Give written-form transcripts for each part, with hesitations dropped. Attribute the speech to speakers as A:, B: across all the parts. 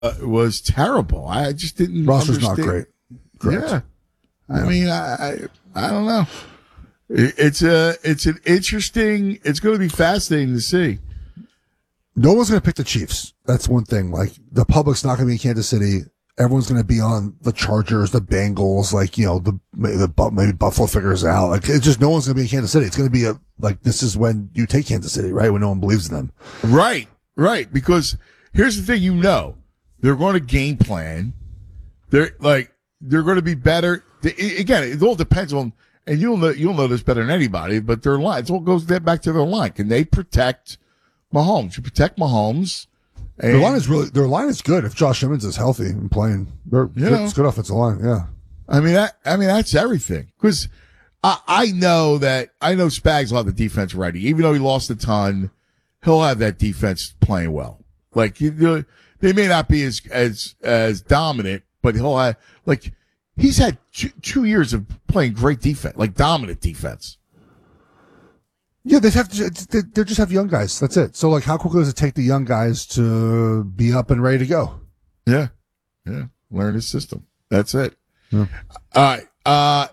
A: was terrible. I just didn't.
B: Roster's
A: understand.
B: not great. Correct.
A: Yeah. I mean, I don't know. It's an interesting. It's going to be fascinating to see.
B: No one's going to pick the Chiefs. That's one thing. Like, the public's not going to be in Kansas City. Everyone's going to be on the Chargers, the Bengals, like, you know, maybe Buffalo figures it out. Like, it's just no one's going to be in Kansas City. It's going to be this is when you take Kansas City, right? When no one believes in them.
A: Right. Because here's the thing, they're going to game plan. They're going to be better. Again, it all depends on, and you'll know this better than anybody, but their line, it all goes back to their line. Can they protect Mahomes? You protect Mahomes.
B: Their line is good if Josh Simmons is healthy and playing. It's good offensive line. Yeah.
A: I mean, that's everything. Because I know Spags will have the defense ready. Even though he lost a ton, he'll have that defense playing well. Like, they may not be as dominant, but he'll have, like, he's had 2 years of playing great defense, like dominant defense.
B: Yeah, they just have young guys. That's it. So, like, how quickly does it take the young guys to be up and ready to go?
A: Yeah. Learn his system. That's it.
B: Yeah.
A: All right.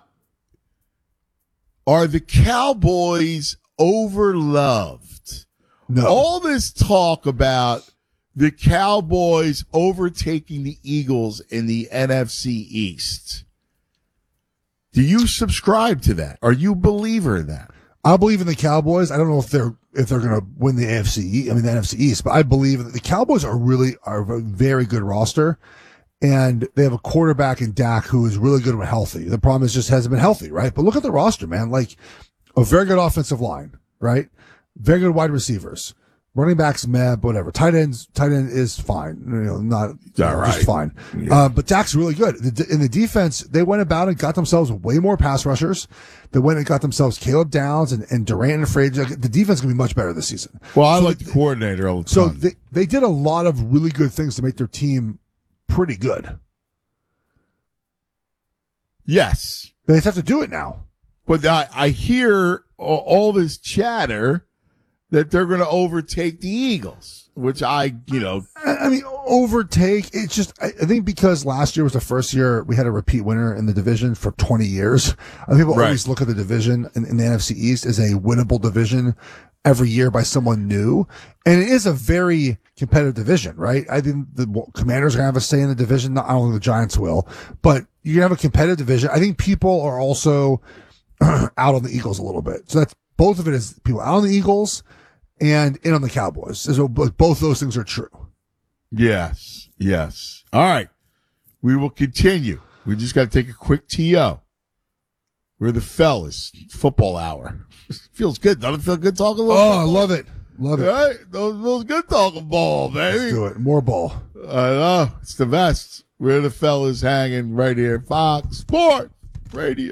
A: Are the Cowboys overloved?
B: No.
A: All this talk about the Cowboys overtaking the Eagles in the NFC East. Do you subscribe to that? Are you a believer in that?
B: I believe in the Cowboys. I don't know if they're going to win the NFC East, but I believe that the Cowboys are a very good roster, and they have a quarterback in Dak who is really good when healthy. The problem is just hasn't been healthy, right? But look at the roster, man. Like, a very good offensive line, right? Very good wide receivers. Running backs, whatever. Tight end is fine. Just fine.
A: Yeah.
B: But Dak's really good. In the defense, they went about and got themselves way more pass rushers. They went and got themselves Caleb Downs and Durant and Frazier. The defense can be much better this season.
A: Well, I like the coordinator all the time.
B: So they did a lot of really good things to make their team pretty good.
A: Yes.
B: They just have to do it now.
A: But I hear all this chatter that they're going to overtake the Eagles, which I mean,
B: overtake. It's just, I think because last year was the first year we had a repeat winner in the division for 20 years. I think people always look at the division in the NFC East as a winnable division every year by someone new. And it is a very competitive division, right? I think the Commanders are going to have a say in the division. I don't think the Giants will, but you're going to have a competitive division. I think people are also out on the Eagles a little bit. So that's both of it is people out on the Eagles and in on the Cowboys. So both those things are true.
A: Yes. All right. We will continue. We just got to take a quick TO. We're the fellas. Football hour. Feels good. Doesn't it feel good talking a little
B: football? I love it. Right?
A: Feels good talking ball, baby.
B: Let's do it. More ball.
A: I know. It's the best. We're the fellas hanging right here. Fox Sports Radio.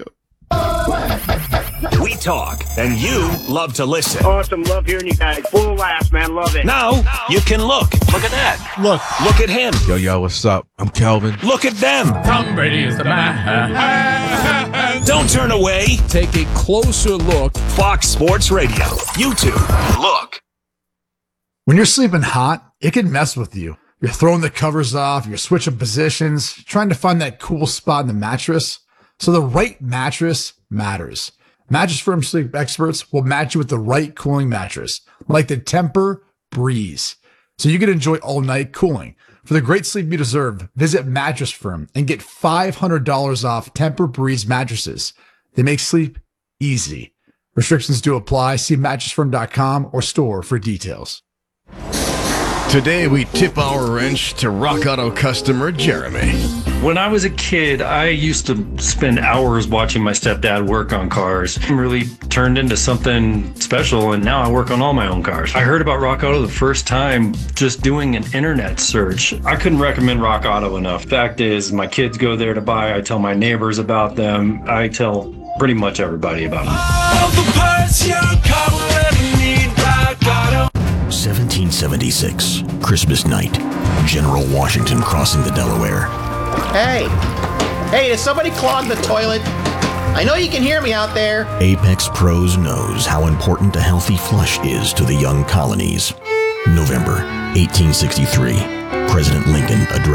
C: We talk, and you love to listen.
D: Awesome. Love hearing you guys. Full of laughs, man. Love it.
C: Now you can look. Look at that. Look at him.
E: Yo, what's up? I'm Kelvin.
C: Look at them.
F: Tom Brady is the man.
C: Don't turn away.
F: Take a closer look.
C: Fox Sports Radio. YouTube. Look.
G: When you're sleeping hot, it can mess with you. You're throwing the covers off. You're switching positions, trying to find that cool spot in the mattress. So the right mattress matters. Mattress Firm sleep experts will match you with the right cooling mattress, like the Tempur-Breeze, so you can enjoy all-night cooling. For the great sleep you deserve, visit Mattress Firm and get $500 off Tempur-Breeze mattresses. They make sleep easy. Restrictions do apply. See mattressfirm.com or store for details.
E: Today we tip our wrench to Rock Auto customer Jeremy.
H: When I was a kid, I used to spend hours watching my stepdad work on cars. It really turned into something special, and now I work on all my own cars. I heard about Rock Auto the first time just doing an internet search. I couldn't recommend Rock Auto enough. Fact is, my kids go there to buy. I tell my neighbors about them. I tell pretty much everybody about them. All the parts your car will ever need, Rock Auto.
C: 1776, Christmas night. General Washington crossing the Delaware.
I: Hey, does somebody clog the toilet? I know you can hear me out there.
C: Apex Pros knows how important a healthy flush is to the young colonies. November 1863.
J: President Lincoln addressed